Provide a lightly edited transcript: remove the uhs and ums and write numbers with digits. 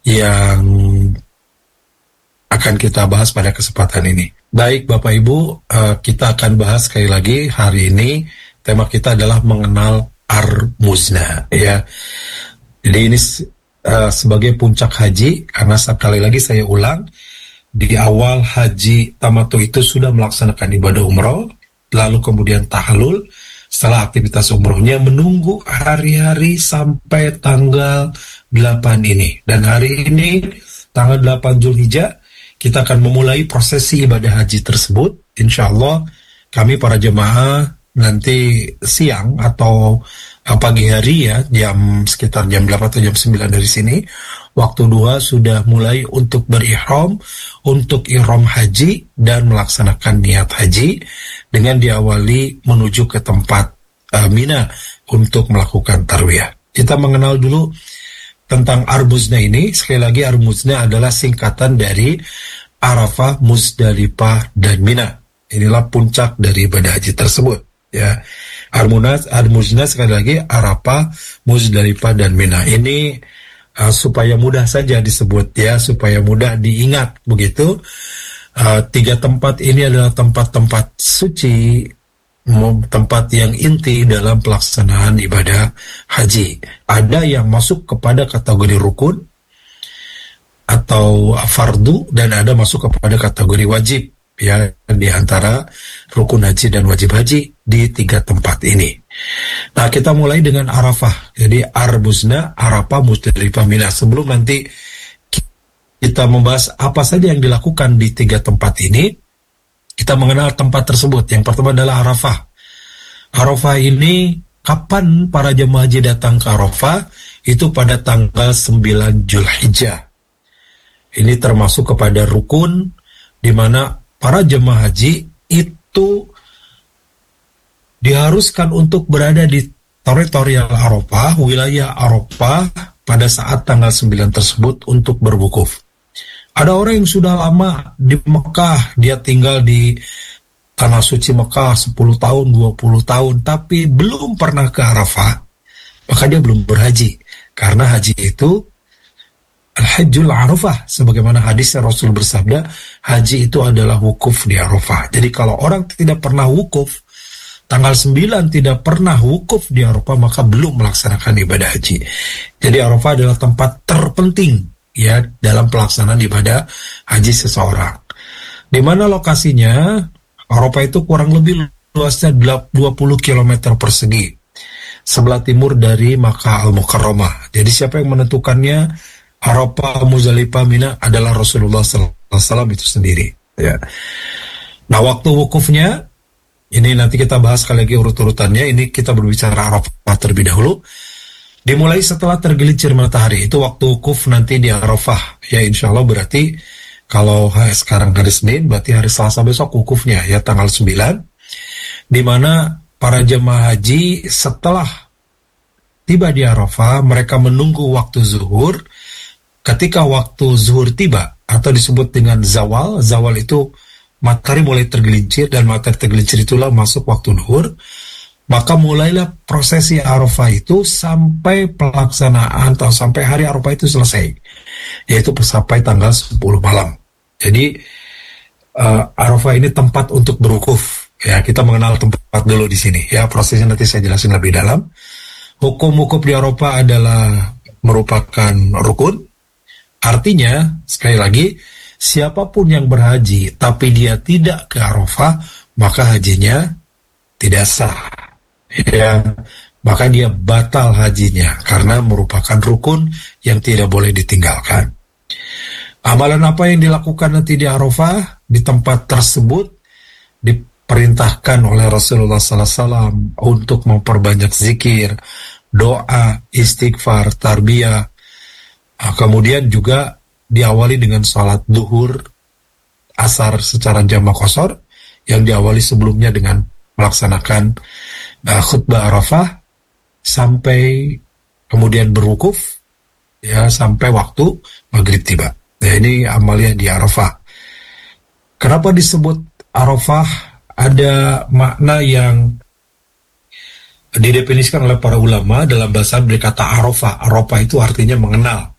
yang akan kita bahas pada kesempatan ini. Baik Bapak Ibu, kita akan bahas sekali lagi hari ini. Tema kita adalah mengenal Ar-Muzna, ya. Jadi ini sebagai puncak haji, karena sekali lagi saya ulang, di awal haji tamattu itu sudah melaksanakan ibadah umroh, lalu kemudian tahalul. Setelah aktivitas umrohnya menunggu hari-hari sampai tanggal 8 ini. Dan hari ini, tanggal 8 Zulhijjah, kita akan memulai prosesi ibadah haji tersebut. Insya Allah kami para jemaah nanti siang atau pagi hari ya, sekitar jam 8 atau jam 9 dari sini, waktu duha sudah mulai untuk berihram, untuk ihram haji dan melaksanakan niat haji dengan diawali menuju ke tempat Mina untuk melakukan tarwiyah. Kita mengenal dulu tentang Ar-Muzna ini. Sekali lagi, Ar-Muzna adalah singkatan dari Arafah, Muzdalifah, dan Mina. Inilah puncak dari ibadah haji tersebut. Ya, Ar-Muzna sekali lagi Arafah, Muzdalifah, dan Mina. Ini supaya mudah saja disebut ya, supaya mudah diingat begitu. Tiga tempat ini adalah tempat-tempat suci, tempat yang inti dalam pelaksanaan ibadah haji. Ada yang masuk kepada kategori rukun atau fardu, dan ada masuk kepada kategori wajib ya, di antara rukun haji dan wajib haji di tiga tempat ini. Nah, kita mulai dengan Arafah. Jadi Ar-Muzna, Arafah, Muzdalifah, Mina. Sebelum nanti kita membahas apa saja yang dilakukan di tiga tempat ini, kita mengenal tempat tersebut. Yang pertama adalah Arafah. Arafah ini kapan para jemaah haji datang ke Arafah? Itu pada tanggal 9 Zulhijjah. Ini termasuk kepada rukun di mana para jemaah haji itu diharuskan untuk berada di teritorial Arafah, wilayah Arafah pada saat tanggal 9 tersebut untuk berwukuf. Ada orang yang sudah lama di Mekah, dia tinggal di Tanah Suci Mekah 10 tahun, 20 tahun, tapi belum pernah ke Arafah, maka dia belum berhaji. Karena haji itu Al-Hajjul Arafah, sebagaimana hadis Rasul bersabda, haji itu adalah wukuf di Arafah. Jadi kalau orang tidak pernah wukuf, tanggal 9 tidak pernah wukuf di Arafah, maka belum melaksanakan ibadah haji. Jadi Arafah adalah tempat terpenting ya dalam pelaksanaan ibadah haji seseorang. Di mana lokasinya? Arafah itu kurang lebih luasnya 20 km persegi, sebelah timur dari Makkah Al-Mukarramah. Jadi siapa yang menentukannya? Arafah, Muzdalifah, Mina adalah Rasulullah SAW itu sendiri. Ya. Nah, waktu wukufnya ini nanti kita bahas sekali lagi urut-urutannya. Ini kita berbicara Arafah terlebih dahulu. Dimulai setelah tergelincir matahari, itu waktu wukuf nanti di Arafah. Ya, insya Allah berarti kalau sekarang hari Senin, berarti hari Selasa besok wukufnya, ya tanggal 9. Di mana para jemaah haji setelah tiba di Arafah, mereka menunggu waktu zuhur. Ketika waktu zuhur tiba, atau disebut dengan zawal, zawal itu matahari mulai tergelincir, dan matahari tergelincir itulah masuk waktu zuhur. Maka mulailah prosesi Arafah itu sampai pelaksanaan atau sampai hari Arafah itu selesai, yaitu sampai tanggal 10 malam. Jadi Arafah ini tempat untuk berwukuf. Ya, kita mengenal tempat dulu di sini. Ya, prosesnya nanti saya jelasin lebih dalam. Hukum wukuf di Arafah adalah merupakan rukun. Artinya, sekali lagi, siapapun yang berhaji tapi dia tidak ke Arafah, maka hajinya tidak sah. Ya, maka dia batal hajinya karena merupakan rukun yang tidak boleh ditinggalkan. Amalan apa yang dilakukan nanti di Arafah di tempat tersebut diperintahkan oleh Rasulullah SAW untuk memperbanyak zikir, doa, istighfar, tarbiyah. Kemudian juga diawali dengan salat duhur, asar secara jamak qashar, yang diawali sebelumnya dengan melaksanakan khutbah Arafah sampai kemudian berwukuf ya sampai waktu maghrib tiba. Nah, ini amaliyah di Arafah. Kenapa disebut Arafah? Ada makna yang didefinisikan oleh para ulama. Dalam bahasa Arab kata Arafah. Arafah itu artinya mengenal.